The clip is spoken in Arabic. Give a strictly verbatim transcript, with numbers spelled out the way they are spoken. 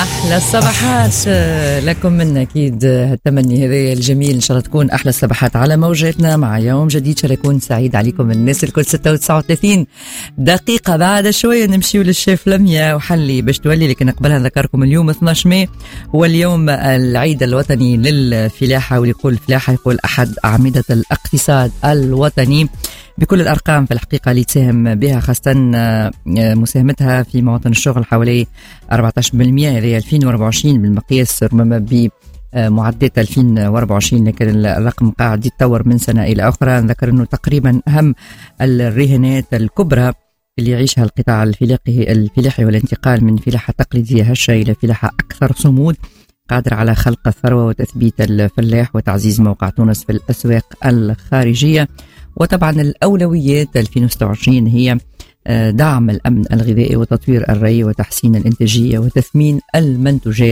أحلى الصباحات لكم من أكيد التمني هذا الجميل. إن شاء الله تكون أحلى الصباحات على موجاتنا مع يوم جديد. إن شاء الله يكون سعيد عليكم الناس الكل. ستة وتسعة وثلاثين دقيقة بعد شوية نمشيو للشيف لميا وحلي باش تولي، لكن قبلها نذكركم اليوم اثني عشر ماي هو اليوم العيد الوطني للفلاحة، واللي يقول الفلاحة يقول أحد أعمدة الاقتصاد الوطني بكل الأرقام في الحقيقة اللي تساهم بها، خاصة مساهمتها في مواطن الشغل حوالي أربعة عشر بالمئة هذه ألفين وأربعة وعشرين بالمقياس ربما بمعدات ألفين وأربعة وعشرين، لكن الرقم قاعد يتطور من سنة إلى أخرى. نذكر أنه تقريبا أهم الرهانات الكبرى اللي يعيشها القطاع الفلاحي الفلاحي والانتقال من فلاحة تقليدية هشة إلى فلاحة أكثر صمود قادر على خلق الثروة وتثبيت الفلاح وتعزيز موقع تونس في الأسواق الخارجية. وطبعا الأولويات ألفين وستة وعشرين هي دعم الأمن الغذائي وتطوير الري وتحسين الإنتاجية وتثمين المنتوجات